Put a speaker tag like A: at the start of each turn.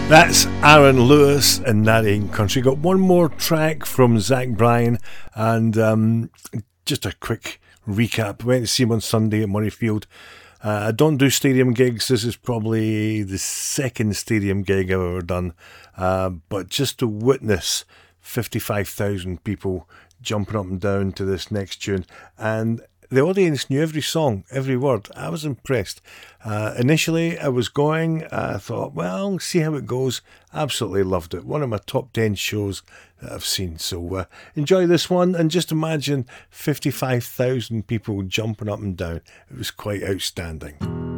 A: That's Aaron Lewis and That Ain't Country. Got one more track from Zach Bryan, and just a quick recap. Went to see him on Sunday at Murrayfield. I don't do stadium gigs. This is probably the second stadium gig I've ever done. But just to witness 55,000 people jumping up and down to this next tune, and the audience knew every song, every word. I was impressed. Initially, I was going, I thought, well, see how it goes. Absolutely loved it. One of my top 10 shows that I've seen. So enjoy this one, and just imagine 55,000 people jumping up and down. It was quite outstanding.